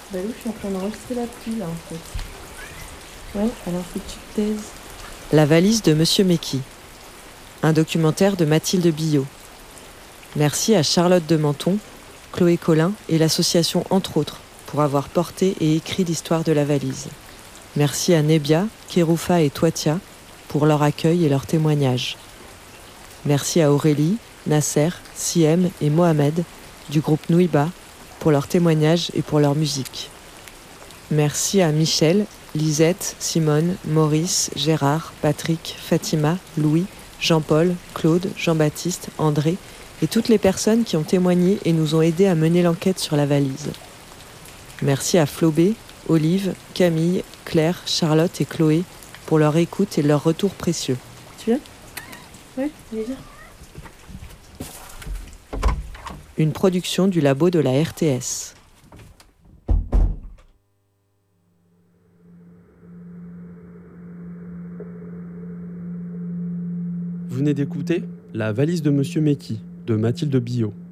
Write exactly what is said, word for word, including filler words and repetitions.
Bah oui, je suis en train d'enregistrer l'appli là en fait. Ouais, alors faut que tu te taises. La valise de Monsieur Mecky. Un documentaire de Mathilde Billot. Merci à Charlotte de Menton, Chloé Collin et l'association Entre autres pour avoir porté et écrit l'histoire de la valise. Merci à Nebia, Kéroufa et Toitia pour leur accueil et leur témoignage. Merci à Aurélie, Nasser, Siem et Mohamed du groupe Nouiba pour leur témoignage et pour leur musique. Merci à Michel, Lisette, Simone, Maurice, Gérard, Patrick, Fatima, Louis, Jean-Paul, Claude, Jean-Baptiste, André et toutes les personnes qui ont témoigné et nous ont aidés à mener l'enquête sur la valise. Merci à Flobé, Olive, Camille, Claire, Charlotte et Chloé pour leur écoute et leur retour précieux. Tu viens? Ouais, allez viens. Une production du labo de la R T S. Vous venez d'écouter La valise de Monsieur Mecky de Mathilde Billot.